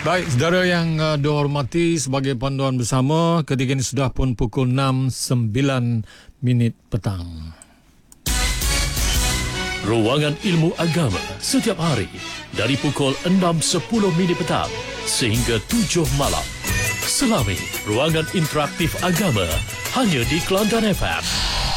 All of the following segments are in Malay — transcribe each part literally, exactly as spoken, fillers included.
Baik, saudara yang uh, dihormati, sebagai panduan bersama, ketika ini sudah pun pukul enam sembilan minit petang. Ruangan Ilmu Agama setiap hari dari pukul enam sepuluh minit petang sehingga tujuh malam. Selami Ruangan Interaktif Agama hanya di Kelantan F M.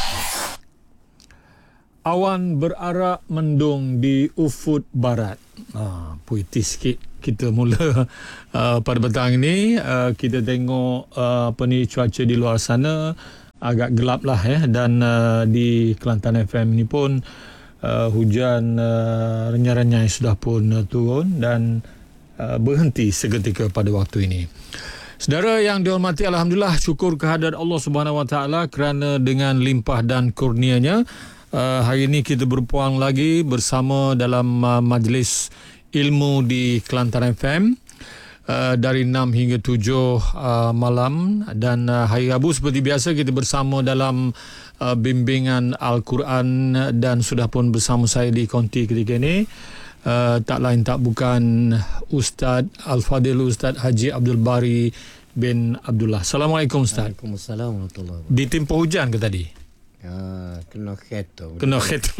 Awan berarak mendung di ufuk barat. Ah, puitis sikit. Kita mula uh, pada petang ini, uh, kita tengok uh, apa ni cuaca di luar sana agak gelap lah ya, dan uh, di Kelantan F M ni pun uh, hujan uh, renyai-renyai sudah pun uh, turun dan uh, berhenti seketika pada waktu ini. Saudara yang dihormati, alhamdulillah, syukur kehadirat Allah Subhanahu Wa Taala kerana dengan limpah dan kurnianya uh, hari ini kita berpuang lagi bersama dalam uh, majlis ilmu di Kelantan F M uh, dari enam hingga tujuh uh, malam, dan uh, hari Rabu seperti biasa kita bersama dalam uh, bimbingan Al-Quran, dan sudah pun bersama saya di konti ketika ini uh, tak lain tak bukan Ustaz Al-Fadil Ustaz Haji Abdul Bari bin Abdullah. Assalamualaikum Ustaz. Waalaikumsalam warahmatullahi wabarakatuh. Ditimpa hujan ke tadi? Ah, kena kereta. Kena kereta.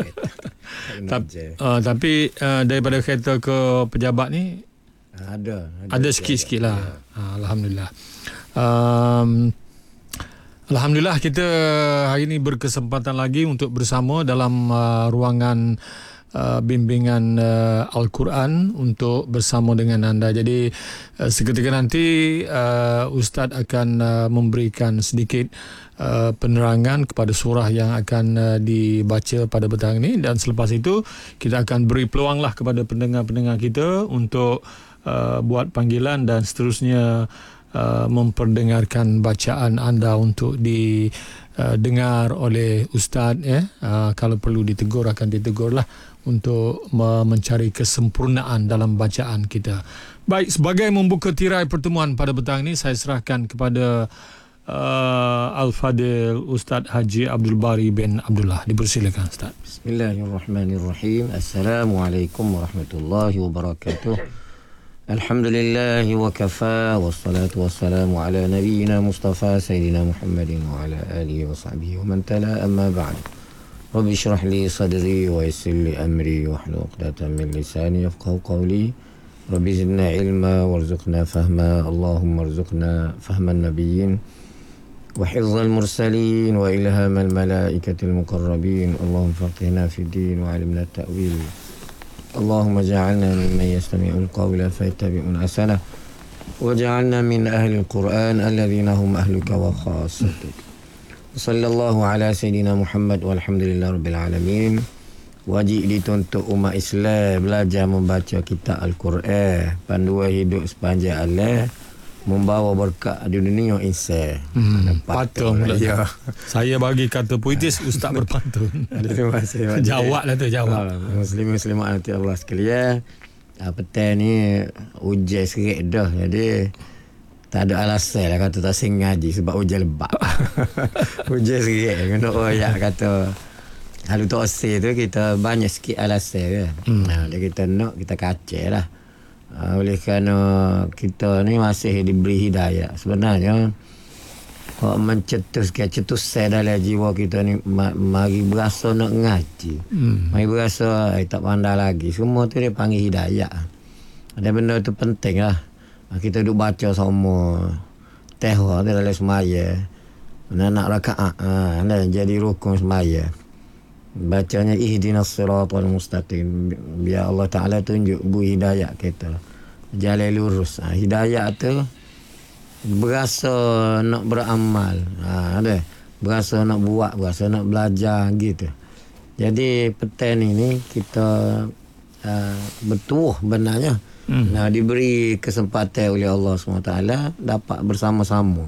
uh, tapi uh, daripada kereta ke pejabat ni ada ada, ada sikit-sikit lah. Ya. Uh, Alhamdulillah. Um, Alhamdulillah kita hari ini berkesempatan lagi untuk bersama dalam uh, ruangan uh, bimbingan uh, Al-Quran untuk bersama dengan anda. Jadi uh, seketika nanti uh, Ustaz akan uh, memberikan sedikit Uh, penerangan kepada surah yang akan uh, dibaca pada petang ini, dan selepas itu kita akan beri peluang lah kepada pendengar-pendengar kita untuk uh, buat panggilan dan seterusnya uh, memperdengarkan bacaan anda untuk didengar uh, oleh Ustaz ya. Uh, kalau perlu ditegur akan ditegur lah untuk uh, mencari kesempurnaan dalam bacaan kita. Baik, sebagai membuka tirai pertemuan pada petang ini, saya serahkan kepada Uh, Al-Fadil Ustaz Haji Abdul Bari bin Abdullah. Dipersilakan Ustaz. Bismillahirrahmanirrahim. Assalamualaikum warahmatullahi wabarakatuh. Alhamdulillah wa kafa, wassalatu wassalamu ala nabiyyina Mustafa Sayyidina Muhammadin wa ala alihi wa sahbihi wa man tala, amma ba'd. Rabbi shrah li sadri wa yassir li amri wa hlul 'uqdatam min lisani yafqahu qawli. Rabbi zidna ilma warzuqna fahma. Allahumma arzuqna fahman nabiyyin وحفظ المرسلين وإلهام الملائكة المقربين. اللهم فقهنا في الدين وعلمنا التأويل. اللهم اجعلنا ممن يستمع القول فيتبعون أحسنه وجعلنا من أهل القرآن الذين هم أهلك وخاصتك. صلى الله على سيدنا محمد والحمد لله رب العالمين. Wajib dituntut umat Islam belajar membaca kitab Al-Quran, panduan hidup sepanjang Allah, membawa berkat di dunia insan. Hmm, patut pula. Ya. Saya bagi kata puitis, Ustaz berpantun. Terima kasih. Jawab lah tu, jawab. Muslim-muslimat nanti Allah sekalian. Petang ni hujan serik dah. Jadi tak ada alasan lah kata tak sing ngaji sebab hujan lebat. Hujan serik. Kena royak kata kalau tak osir tu kita banyak sikit alasan ke. Hmm. Nah, dia kita nak kita kacau lah. Uh, oleh kerana kita ni masih diberi hidayah. Sebenarnya kalau mencetuskan cetusan dalam jiwa kita ni, ma- mari berasa nak ngaji, hmm. mari berasa eh, tak pandai lagi, semua tu dia panggil hidayah. Ada benda tu penting lah. Kita duduk baca semua tehwa tu dalam semaya, nak rakaat ha, jadi rukun semaya, bacanya ihdinas siratal mustaqim, biar Allah Ta'ala tunjuk bu hidayah kita jalan lurus. Ha, hidayah tu berasa nak beramal, ha, ada berasa nak buat, berasa nak belajar gitu. Jadi petang ini kita uh, bertuah benarnya hmm. nah, diberi kesempatan oleh Allah subhanahu wa taala dapat bersama-sama.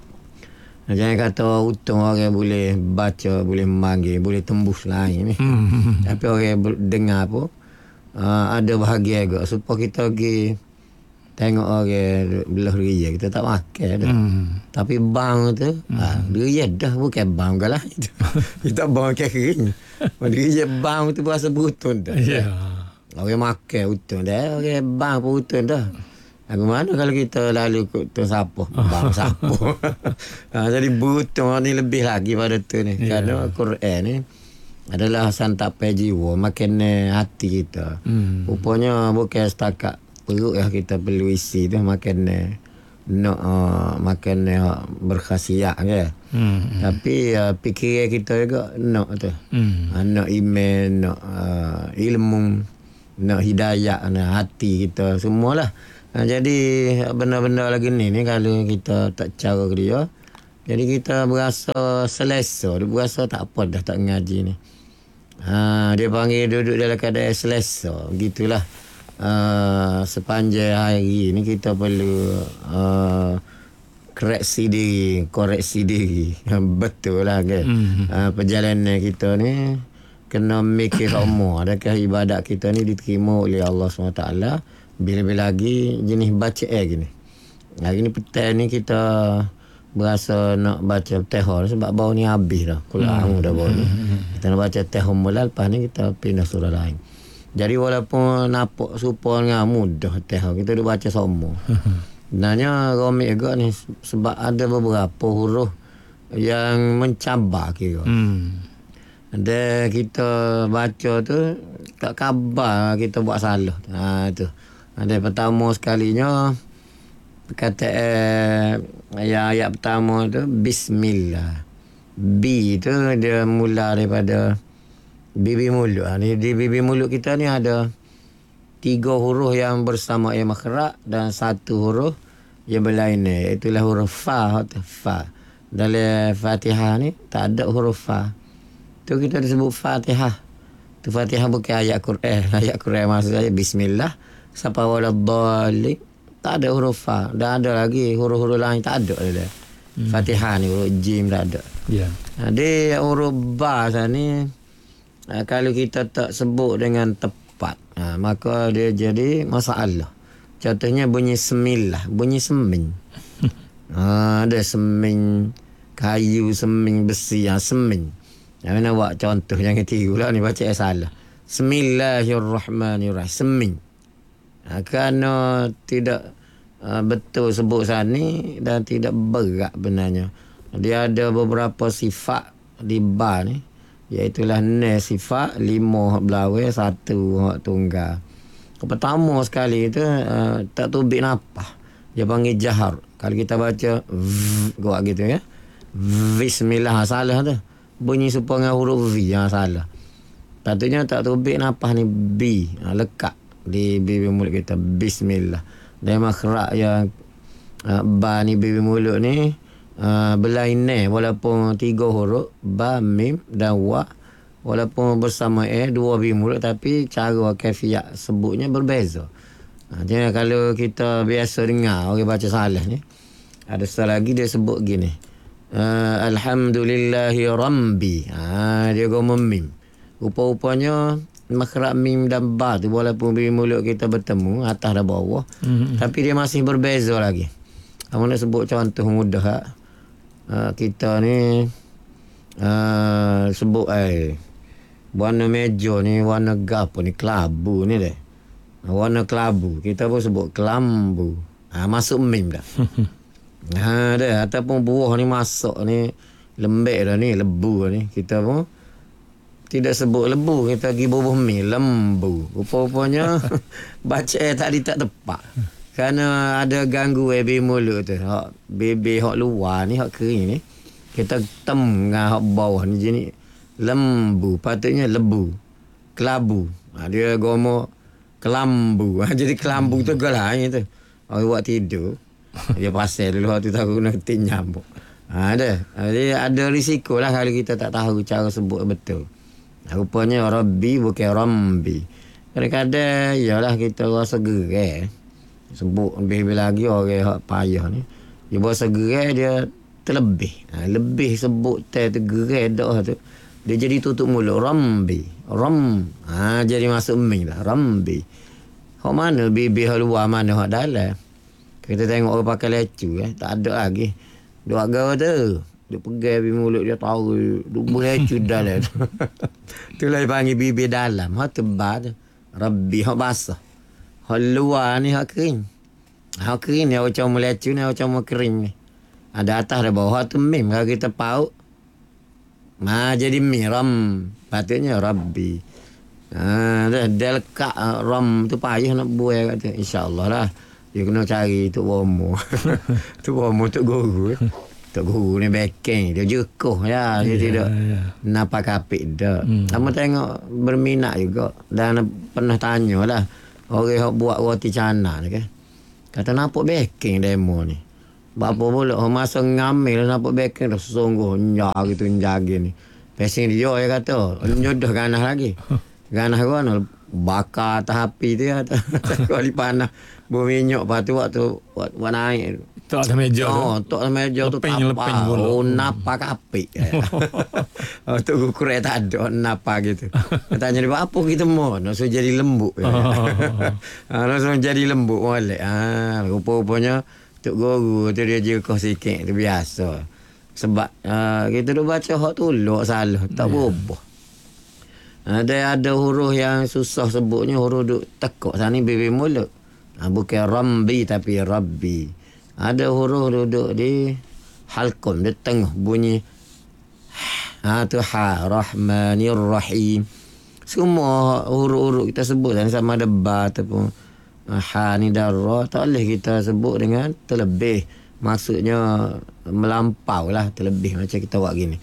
Jangan kata untung orang boleh baca, boleh memanggil, boleh tembus lain ni. Hmm. Tapi orang dengar pun uh, ada bahagia juga. Supaya kita pergi tengok orang belah ria, kita tak makan dah. Hmm. Tapi bang tu, hmm. uh, ria dah bukan bang ke lah. Kita bang ke kering. Ria bang tu berasa berutun dah. Yeah. Orang makan utun dah, orang bang pun utun dah. Aku mana kalau kita lalu ikut tu siapa? Bang siapa? Ha, jadi butuh ni lebih lagi pada tu ni. Yeah. Kerana Quran ni adalah santapan jiwa, makan hati kita. Hmm. Rupanya bukan setakat perut yang kita perlu isi tu, makan nak uh, makan uh, berkhasiat ke. Hmm. Tapi uh, fikiran kita juga nak tu. Hmm. Uh, nak iman, nak uh, ilmu, nak hidayah, nak hati kita, semualah. Ha, jadi benda-benda lagi ni ni kalau kita tak cara ke dia, jadi kita berasa selesa, dia berasa tak apa dah tak ngaji ni. Ha, dia panggil duduk dalam keadaan selesa, begitulah. Uh, sepanjang hari ni kita perlu uh, koreksi diri, koreksi diri. Betul lah kan. Mm-hmm. Uh, perjalanan kita ni kena mikir semua, adakah ibadat kita ni diterima oleh Allah subhanahu wa taala. Bila-bila lagi jenis baca eh gini. Hari ni petang ni kita berasa nak baca Tehor sebab bau ni habis dah. Kulang hmm. dah bau ni. Kita nak baca Tehor mula, lepas ni kita pindah surah lain. Jadi walaupun nampak serupa dengan mudah Tehor, kita duk baca semua. Sebenarnya romik juga ni sebab ada beberapa huruf yang mencabar kira. Hmm. Ada kita baca tu tak khabar kita buat salah. Ha tu. Ada pertama sekalinya kata eh, ayat pertama tu bismillah. B tu dia mula daripada bibi mulut. Ni di bibi mulut kita ni ada tiga huruf yang bersama yang makhraj dan satu huruf yang berlainan, itulah huruf fa atau fa. Dalam Fatihah ni tak ada huruf fa. Tu kita disebut Fatihah. Tu Fatihah bukan ayat Quran. Ayat Quran maksud saya bismillah sampai waladhdallin, tak ada huruf fa. Dan ada lagi huruf-huruf lain tak ada dia. Hmm. Fatihah ni huruf jim tak ada. Ya. Yeah. Dia huruf ba ni kalau kita tak sebut dengan tepat, ha, maka dia jadi masalah. Contohnya bunyi semillah, bunyi seming. Ha, ada seming kayu, seming besi, ha, seming. Yang mana buat contoh yang ketiga lah ni baca yang salah. Bismillahirrahmanirrahim. Seming. Ha, kerana tidak uh, betul sebut sani dan tidak berat benarnya. Dia ada beberapa sifat di ba ni. Iaitulah ne sifat, lima hak belawai, satu hak tunggal. Pertama sekali tu uh, tak tubik napah. Dia panggil jahar. Kalau kita baca v, buat gitu ya. Bismillah salah tu. Bunyi serupa dengan huruf V yang salah. Patutnya tak tubik napah ni B. Ha, lekat di bibir mulut kita. Bismillah. Dan makhraj yang uh, ba ni bibir mulut ni uh, berlainan walaupun tiga huruf ba, mim dan wa. Walaupun bersama eh dua bibir mulut tapi cara kafiat sebutnya berbeza. Ha, jadi kalau kita biasa dengar orang baca salah ni, ada sekali lagi dia sebut gini. Uh, Alhamdulillahi Rambi. Ha, dia gom mim. Rupa-rupanya makhraj mim dan ba tu walaupun bibir mulut kita bertemu atas dan bawah, mm-hmm. tapi dia masih berbeza lagi. Kamu nak sebut contoh mudah ha? Uh, kita ni uh, sebut eh warna meja ni warna gapo ni, kelabu ni deh. Warna kelabu kita pun sebut kelambu. Ha, masuk mim dah. Ha dah, ataupun buah ni masuk ni lembek dah ni, lebu ni kita pun tidak sebut lebu, kita pergi bubuh mi lembu. Rupa-rupanya baca tadi tak tepat. Kerana ada ganggu bibir mulut tu. Hak bibir hak luar ni, hak kering ni, kita tem dengan hak bawah ni jenis lembu, patutnya lebu. Kelabu. Ha, dia gomo kelambu. Ha, jadi kelambu tu galain tu. Orang buat tidur. Dia pasal dulu waktu tahu nak ketik nyamuk. Ha, ada. Jadi ada risiko lah kalau kita tak tahu cara sebut betul. Rupanya Rabbi bukan Rambi. Kadang-kadang ialah kita rasa gerai. Sebut lebih lagi orang hak payah ni. Dia rasa gerai dia terlebih. Ha, lebih sebut teh tu gerai dah tu. Dia jadi tutup mulut. Rambi. Ram. Ha, jadi masuk ming lah. Rambi. Hak mana bibir hak luar, mana hak dalam. Kita tengok orang pakai lecu eh. Tak ada lagi. Dua gawa tu. Dia pegang bibir mulut dia tahu. Dia berlecu dalam. Itulah dia panggil bibir dalam. Hak tebal tu. Rabbi hak basah. Hak luar ni hak kering. Ha kering ni macam melecu ni macam kering ni. Ada atas ada bawah tu mim. Kalau kita paut ma jadi miram. Patutnya Rabbi. Ha dah dia lekat uh, ram tu payah nak buai kata. Insya-Allah lah. Dia kena cari Tok Bomo. Tok Bomo Tok Guru. Tok Guru ni backing. Dia jekoh ya. Dia yeah, tidak yeah. Napa kapit dah. Hmm. Kamu tengok berminat juga. Dan pernah tanya lah. Orang yang buat roti canai ni kan. Kata nampak backing demo ni. Berapa pula. Masa ngambil nampak backing dah sungguh. Nyak gitu njagi ni. Pesing dia dia kata. Nyodoh ganah lagi. Ganah kan. Bakar atas api tu ya. Kali panas. Berminyak. Lepas tu waktu buat, buat naik. Tak ada meja oh, tu. Tak ada meja tu. Leping, leping pula. Oh, napa kapik. Oh, tu kukurai tak ada. Napa gitu. Tanya dia, apa kita mau? Langsung jadi lembut. Langsung jadi lembut balik. Ha, rupa-rupanya Tok Guru tu dia jekoh sikit. Itu biasa. Sebab uh, kita dah baca hak tu lok salah. Tak yeah. berubah. Ada ada huruf yang susah sebutnya. Huruf duk tekuk sana ni bibir mulut. Ha, bukan Rambi tapi Rabbi. Ada huruf duduk di halqum di tengah bunyi ha tu ha Rahmanir Rahim. Semua huruf-huruf kita sebut dan sama ada ba ataupun ha ni dan ra tak boleh kita sebut dengan terlebih. Maksudnya melampau lah terlebih macam kita buat gini.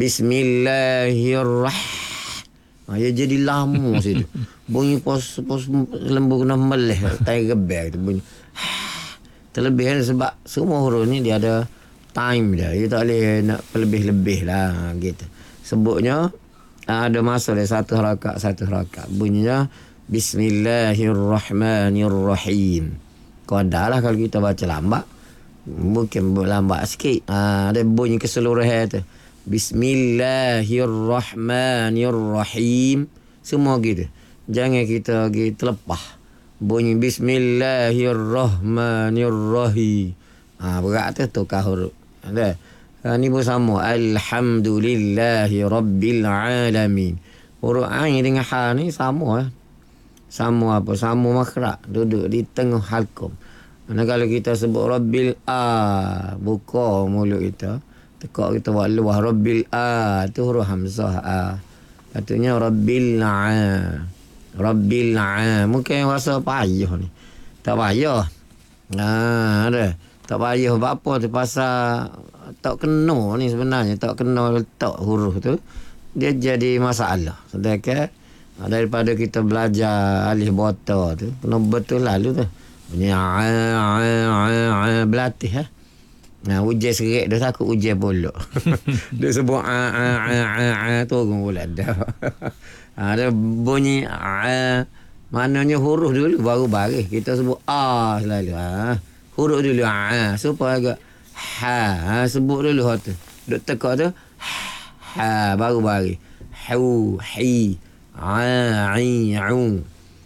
Bismillahirrahmanirrahim. Ha, ya jadi lama situ. Bunyi pos pos lembu kena meleh tai gebel tu bunyi. Terlebih kan sebab semua huruf ni dia ada time dia. Dia tak boleh nak lebih-lebih lah gitu. Sebutnya ada masa dia satu rakaat satu rakaat. Bunyinya Bismillahirrahmanirrahim. Qadar lah kalau kita baca lambat. Mungkin lambat sikit. Ha, ada bunyi keseluruhan tu. Bismillahirrahmanirrahim. Semua gitu. Jangan kita gitu terlepas. Bunyi Bismillahirrahmanirrahim. Ha, berat tu tukar huruf. Ada. Ha, ni pun sama. Alhamdulillahi Rabbil Alamin. Huruf Ain dengan Ha ni sama. Eh. Sama apa? Sama makhraj. Duduk di tengah halqum. Mana kalau kita sebut Rabbil A. Buka mulut kita. Tekak kita buat luah. Rabbil A. Tu huruf Hamzah A. Patutnya Rabbil A. Rabbil A. Mungkin rasa payah ni. Tak payah. Ha, ada. Tak payah sebab apa tu pasal tak kena ni sebenarnya. Tak kena letak huruf tu. Dia jadi masalah. Sedangkan daripada kita belajar alif bata tu. Kena betul lalu tu. Bunyi A, A, A, A. Berlatih ha. Nah, ujian serik dia takut ujian bolok. Dia sebut A, A, A, A, A. Turun pula dah. Ada bunyi A. Maknanya huruf dulu baru baris. Kita sebut A selalu. Ha. Huruf dulu A. Supaya agak Ha. Ha. Sebut dulu tu. Duk tekak tu. Ha. Baru baris. Hu. Hi. A. I. U.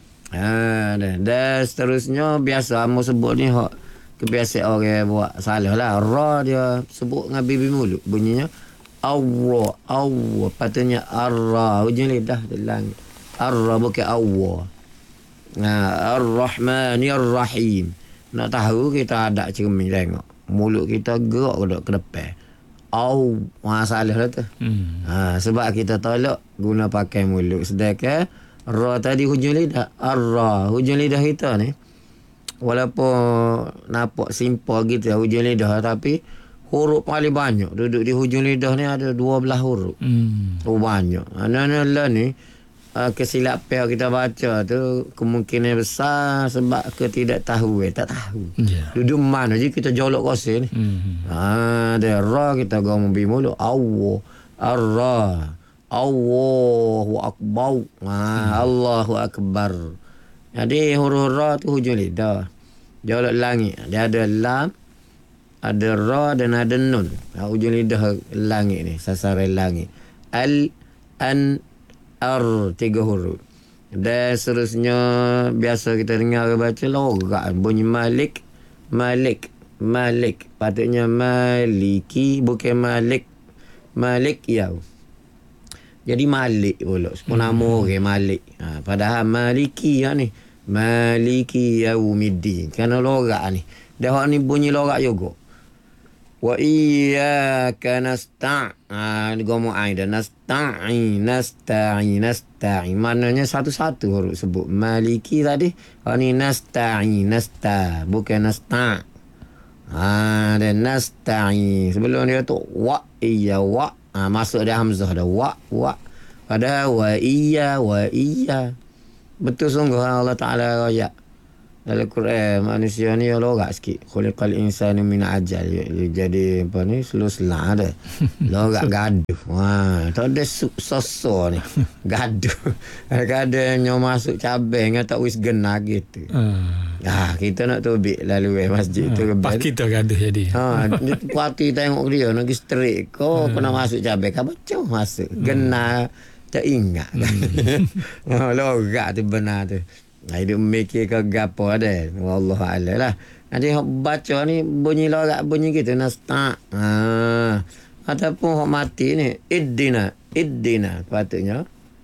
Ha. Dan, dan seterusnya biasa Amo sebut ni hak kebiasaan orang buat salah lah. Ra dia sebut dengan bibir mulut. Bunyinya Allah, Allah. Patutnya Ar-Ra. Hujung lidah di langit. Ar-Ra bukan Allah. Nah, Ar-Rahmanir-Rahim. Nak tahu kita ada cermin tengok. Mulut kita gerak ke, ke depan. Au. Masalah lah tu. Hmm. Ha, sebab kita tolak guna pakai mulut. Sedangkan Ra tadi hujung lidah. Ar-Ra. Hujung lidah kita ni. Walaupun nampak simple gitu ya hujung lidah. Tapi huruf paling banyak duduk di hujung lidah ni ada dua belas huruf. Hmm. Oh banyak. Anak-anak ni uh, kesilapan kita baca tu kemungkinan besar sebab ketidaktahuan. Tak tahu. Yeah. Duduk mana je kita jolok kosin ni. Hmm. Ha, ada ra kita gom bi mulut. Allah. Ar-Ra. Allahu Akbar. Ha, hmm. Allahu Akbar. Jadi huruf ra tu hujung lidah. Jolok langit. Dia ada lam, ada ra dan ada nun. Ha, hujung lidah langit ni, sasaran langit. Al, an, ar, tiga huruf. Dan seterusnya biasa kita dengar baca logat bunyi Malik, Malik, Malik. Patutnya Maliki bukan Malik. Malik ya. Jadi Malik pula. Sepuluh nama orang Malik. Ha, padahal Maliki ya ni. Maliki yaumiddin. Kerana lorak ni. Dah hak ni bunyi lorak juga. Wa iyyaka nasta'in. Ah, gomo ai dah nasta'in, nasta'in, nasta'in. Maknanya satu-satu huruf sebut. Maliki tadi, hak ni nasta'in, nasta, bukan nasta'. Ah, dan nasta'in. Sebelum dia tu wa iya wa. Ah, masuk dia hamzah dah wa wa. Pada wa iya wa iya. Betul sungguh Allah Taala royak. Dalam Quran manusia ni lorak sikit. Khuliqal insanu min ajal. Jadi apa ni seluslah ada. Lorak gaduh. Wah, tak ada sosok ni. Gaduh. Kadang-kadang masuk cabai dengan tak wis genah gitu. Uh. Ah, kita nak tobik lalu eh masjid uh, tu. Pas kita gaduh jadi. Ha, parti tengok dia nak straight. Kau uh. kena masuk cabai kau baca masuk. Genah tak ingat kan. Hmm. Lorak tu benar tu. Nah, hidup mikir ke gapo ada. Wallahu a'lam lah. Nanti baca ni bunyi lorak bunyi gitu nasta. Ha. Ataupun hok mati ni iddina, iddina patutnya.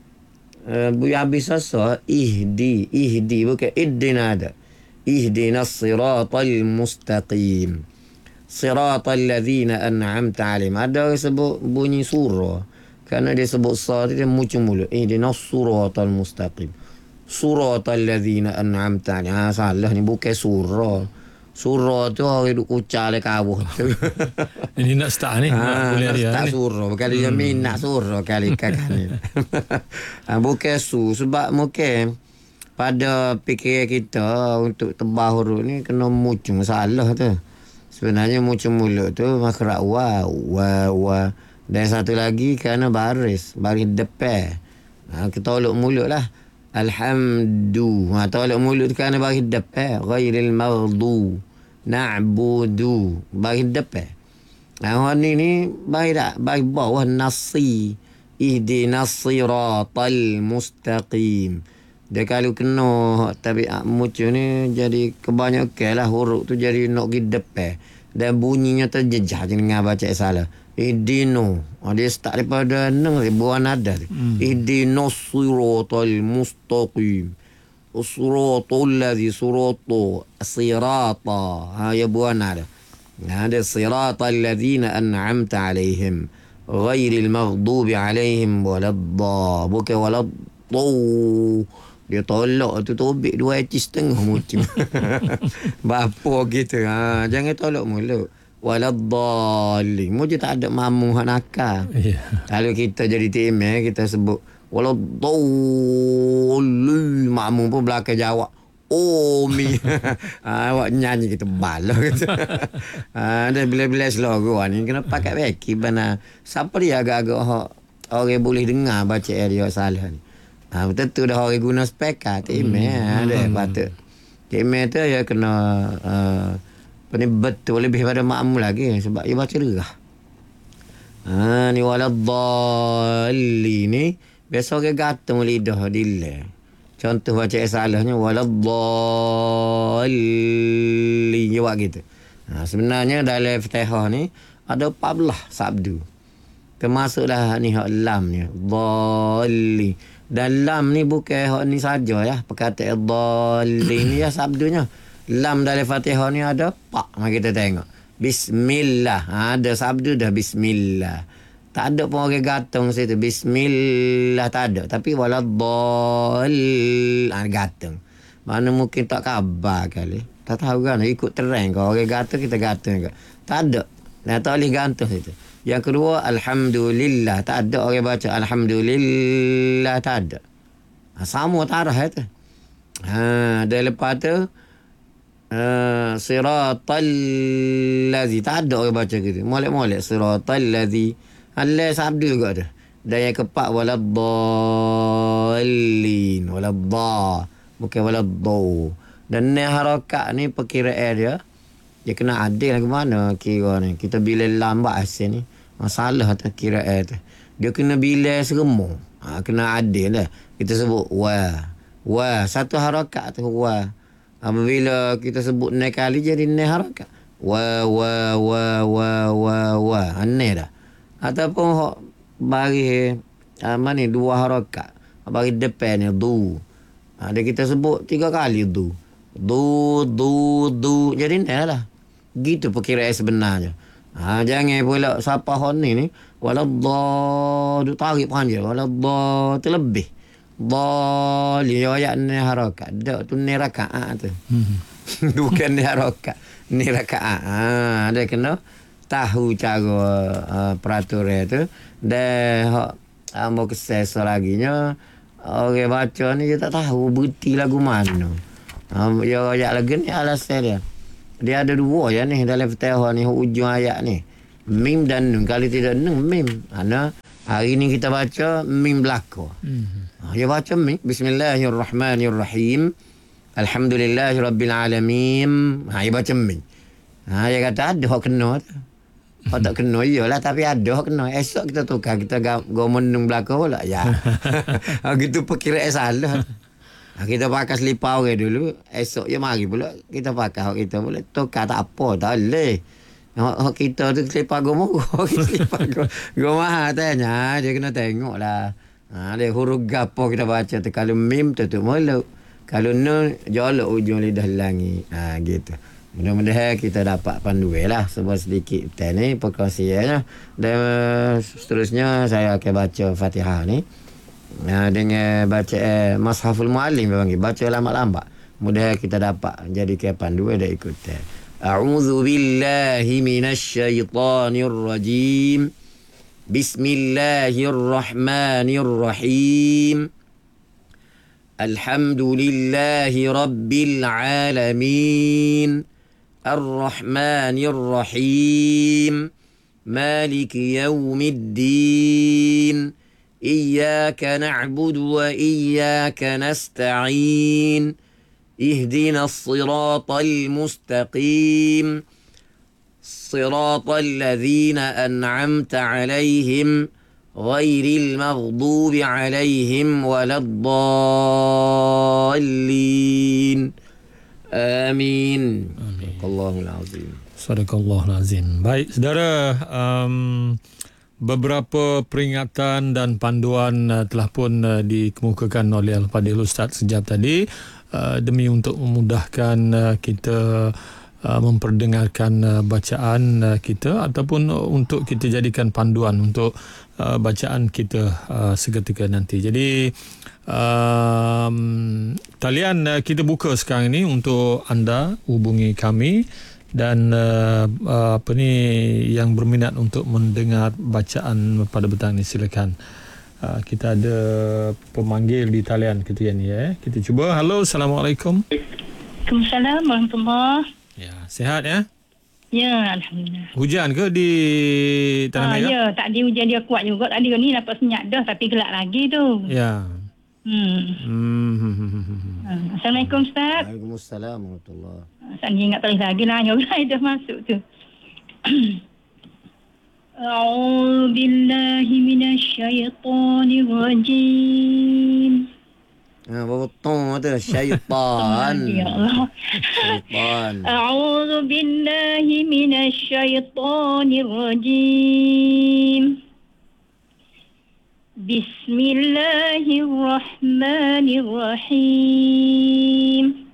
Uh, habis sasa ihdi, ihdi bukan iddina ada. Ihdinas siratal mustaqim. Siratal ladzina an'amta 'alaihim. Ada sebut bunyi surah. Kerana dia sebut sa dia muncul mulut. Ihdinas siratal mustaqim. Suratal ladzina an'amta 'alaihim. Ha, salah ni bukan surah. Surah tu orang duk ucap le kawah tu. Ini nak start ni. Ha, boleh dia. tak surah. Bukan dia hmm. minat surah kali kakak ni. Ha, bukan su. Sebab mungkin pada fikir kita untuk tebah huruf ni kena muncul salah tu. Sebenarnya muncul mulut tu makhraj wa wa wa. Dan satu lagi kerana baris. Baris depan. Ha, kita tolak mulut lah. Alhamdu. Ha, tolak mulut kerana baris depan. Ghairil maghdu. Na'budu. Baris depan. Ha, ni ni baris tak? Baris bawah nasi. Ihdinas siratal mustaqim. Dia kalau kena tabiat muncul ni jadi kebanyakan lah huruf tu jadi nak pergi depan. Dan bunyinya terjejah dengan baca salah. Ihdino. Oh, dia start daripada enam ribuan nada. Hmm. Ihdino siratal mustaqim. Siratal ladzi sirata. Sirata. Ha, ya buan nada. Ada siratal ladzina an'amta 'alaihim. Ghairil maghdubi 'alaihim waladhdha. Bukan waladhdha. Dia tolak tu tobik dua inci setengah muncul. Bapa gitu. Ha, jangan tolak mulut. Waladhdallin. Mujur tak ada mamu hak nakal. Yeah. Kalau kita jadi tim eh, kita sebut waladhdallin, mamu pun belakang jawab oh mi. Ha, awak nyanyi kita balah gitu. Ha, dan bila-bila slogan ni kena pakai beki bana. Siapa dia agak-agak hak orang boleh dengar baca dia salah ni. Ha, betul tu dah orang guna speaker tim eh. Hmm. Ada patut. Tim tu ya kena uh, ni betul lebih pada makmum lagi sebab dia baca derah. Ha, ni waladhdallin ni biasa orang gatung lidah dilai. Contoh baca salahnya waladhdallin dia buat gitu. Ha, sebenarnya dalam Fatihah ni ada empat belas sabdu. Termasuklah ni hak lam ni. Dhalli. Dan lam ni bukan hak ni saja ya. Perkataan dhalli ni ya sabdunya. Lam dalam Fatihah ni ada pak. Mari kita tengok. Bismillah. Ha, ada sabdu dah bismillah. Tak ada pun orang gatung situ. Bismillah tak ada. Tapi waladhdall. Ha, gatung. Mana mungkin tak khabar kali. Tak tahu kan. Ikut terang. Kalau orang gatung kita gatung ke. Tak ada. Nah, tak boleh gantung situ. Yang kedua, alhamdulillah. Tak ada orang baca alhamdulillah. Tak ada. Ha, sama tarah itu. Ha, dan lepas tu Uh, siratal ladzi tak ada orang baca gitu. Molek-molek siratal ladzi. Allah sabdu juga ada. Dan yang keempat waladdallin. Waladda. Bukan waladdu. Dan ni harakat ni perkiraan dia. Dia kena adil ke mana kira ni. Kita bila lambat asin ni. Masalah tu kiraan tu. Dia kena bila seremuk. Ha, kena adil lah. Kita sebut wa. Wa. Satu harakat tu wa. Apabila kita sebut naik kali jadi naik harakat. Wa wa wa wa wa wa. Aneh dah. Ataupun bagi apa ni dua harakat. Bagi depan ni du. Ha, dia kita sebut tiga kali du. Du, du, du. Jadi ni lah. Gitu perkiraan sebenarnya. Ha, jangan pula siapa hon ni ni. Waladdah. Du tarik panjang. Waladdah. Tu lebih. Dhalin. Ayat ni harakat. Tak tu ni rakaat tu. Hmm. Bukan ni harakat. Ni rakaat. Ha, dia kena tahu cara uh, peraturan tu. Dan hak ambo kesal laginya. Orang baca ni dia tak tahu berti lagu mana. Um, ya ayat lagi ni alasan dia. Dia ada dua ya ni dalam Fatihah ni hujung ayat ni. Mim dan nun. Kalau tidak nun mim. Ana hari ni kita baca mim belaka. Mm-hmm. Dia baca mim. Bismillahirrahmanirrahim. Alhamdulillahirabbil alamin. Ha dia baca mim. Ha dia kata ada hak kena tu. Hak tak kena iyalah tapi ada hak kena. Esok kita tukar kita gomon nun belaka pula ya. Ha gitu perkiraan salah. Ha, kita pakai selipar orang dulu. Esok je mari pula kita pakai hak kita pula. Tukar tak apa. Tak boleh. Hak kita tu selipar gomo. Selipar gomo mahal tanya. Dia kena tengok lah. Ha, dia huruf gapo kita baca tu. Kalau mim tutup mulut. Kalau nun jolok ujung lidah langi. Ha, gitu. Mudah-mudahan kita dapat panduan lah. Sebab sedikit time ni perkongsiannya. Dan seterusnya saya akan baca Fatihah ni. Nah, dengan baca eh, Mashaful Muallim panggil, baca lambat-lambat. Mudah kita dapat jadi kepan dua dah ikut. A'udzu billahi minasy syaithanir rajim. Bismillahirrahmanirrahim. Alhamdulillahi rabbil alamin. Ar-Rahmanir Rahim. Maliki yaumiddin. إياك نعبد وإياك نستعين اهدنا الصراط المستقيم صراط الذين أنعمت عليهم غير المغضوب عليهم ولا الضالين آمين. Sadaqallahul azim. Sadaqallahul azim. Baik, saudara, um, beberapa peringatan dan panduan uh, telah pun uh, dikemukakan oleh Al-Fadhil Ustaz sejak tadi uh, demi untuk memudahkan uh, kita uh, memperdengarkan uh, bacaan uh, kita ataupun uh, untuk kita jadikan panduan untuk uh, bacaan kita uh, seketika nanti. Jadi um, talian uh, kita buka sekarang ini untuk anda hubungi kami. Dan uh, uh, apa ni yang berminat untuk mendengar bacaan pada petang ni, silakan. Uh, kita ada pemanggil di talian ketika ni ya. Kita cuba. Halo, Assalamualaikum. Waalaikumsalam warahmatullahi. Ya, sihat ya? Ya, alhamdulillah. Hujan ke di Tanah Merah? Ah, ya, tadi hujan dia kuat juga. Tadi ni dapat senyap dah tapi gelap lagi tu. Ya. Hmm. Hmm. Assalamualaikum Ustaz. Waalaikumsalam warahmatullahi. Ustaz ni ingat terus lagi lah. Yang dah masuk tu. A'udzu billahi minasy syaithanir rajim. Ha, betul tu syaitan. Ya Allah. Syaitan. A'udzu billahi minasy syaithanir rajim. Bismillahirrahmanirrahim.